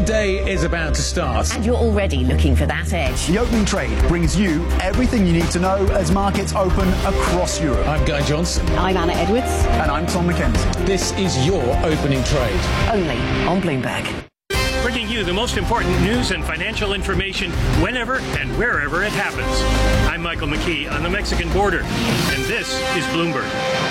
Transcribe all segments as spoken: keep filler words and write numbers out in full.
day is about to start. And you're already looking for that edge. The Opening Trade brings you everything you need to know as markets open across Europe. I'm Guy Johnson. I'm Anna Edwards. And I'm Tom McKenzie. This is your Opening Trade. Only on Bloomberg. Bringing you the most important news and financial information whenever and wherever it happens. I'm Michael McKee on the Mexican border, and this is Bloomberg.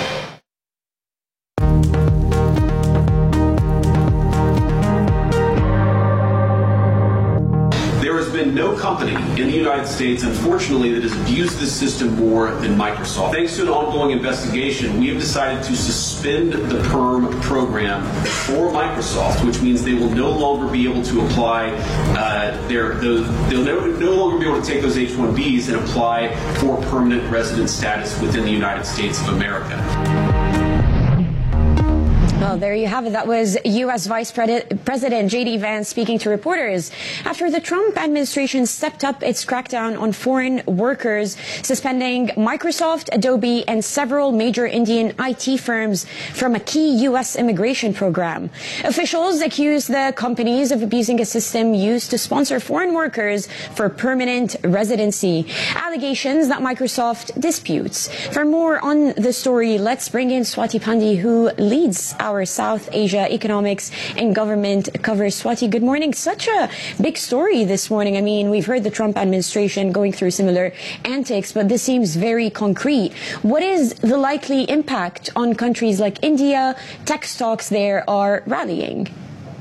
No company in the United States, unfortunately, that has abused this system more than Microsoft. Thanks to an ongoing investigation, we have decided to suspend the PERM program for Microsoft, which means they will no longer be able to apply uh, their, those, they'll no, no longer be able to take those H one Bs and apply for permanent resident status within the United States of America. Well, there you have it. That was U S Vice President J D Vance speaking to reporters after the Trump administration stepped up its crackdown on foreign workers, suspending Microsoft, Adobe, and several major Indian I T firms from a key U S immigration program. Officials accused the companies of abusing a system used to sponsor foreign workers for permanent residency, allegations that Microsoft disputes. For more on the story, let's bring in Swati Pandey, who leads our Our South Asia economics and government coverage. Swati, good morning. Such a big story this morning. I mean, we've heard the Trump administration going through similar antics, but this seems very concrete. What is the likely impact on countries like India? Tech stocks there are rallying.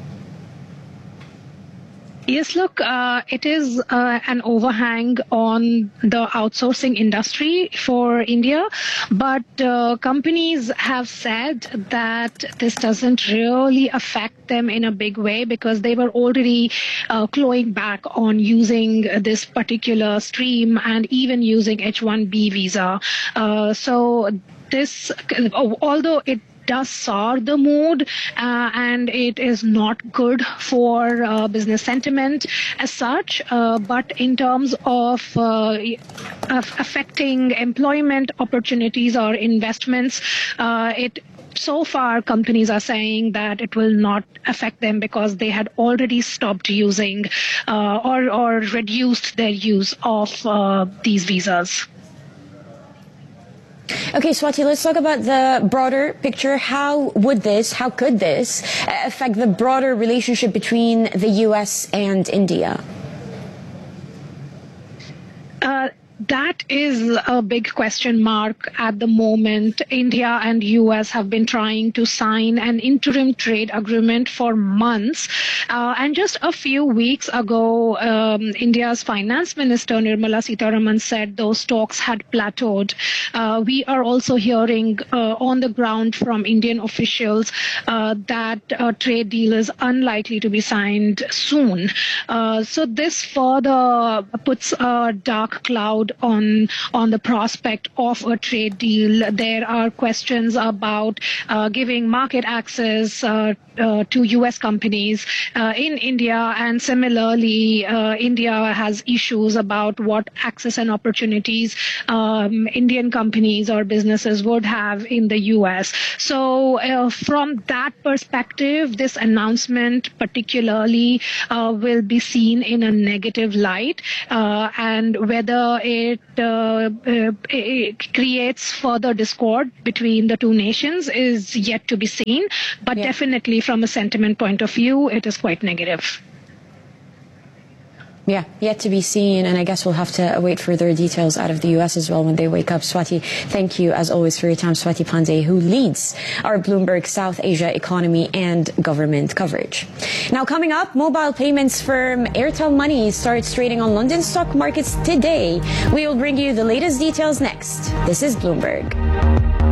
Yes, look, uh, it is uh, an overhang on the outsourcing industry for India, but uh, companies have said that this doesn't really affect them in a big way because they were already uh, clawing back on using this particular stream and even using H one B visa. Uh, so this, although it does sour the mood uh, and it is not good for uh, business sentiment as such, uh, but in terms of uh, affecting employment opportunities or investments, uh, it so far, companies are saying that it will not affect them because they had already stopped using uh, or, or reduced their use of uh, these visas. Okay, Swati, let's talk about the broader picture. How would this, how could this affect the broader relationship between the U S and India? Uh, That is a big question mark at the moment. India and U S have been trying to sign an interim trade agreement for months. Uh, and just a few weeks ago, um, India's finance minister, Nirmala Sitharaman, said those talks had plateaued. Uh, we are also hearing uh, on the ground from Indian officials uh, that a trade deal is unlikely to be signed soon. Uh, so this further puts a dark cloud on on the prospect of a trade deal. There are questions about uh, giving market access uh, uh, to U S companies uh, in India, and similarly, uh, India has issues about what access and opportunities um, Indian companies or businesses would have in the U S. So uh, from that perspective, this announcement particularly uh, will be seen in a negative light, uh, and whether it Uh, uh, it creates further discord between the two nations is yet to be seen, but yeah. Definitely from a sentiment point of view, it is quite negative. Yeah, yet to be seen, and I guess we'll have to await further details out of the U S as well when they wake up. Swati, thank you as always for your time. Swati Pandey, who leads our Bloomberg South Asia economy and government coverage. Now coming up, mobile payments firm Airtel Money starts trading on London stock markets today. We will bring you the latest details next. This is Bloomberg.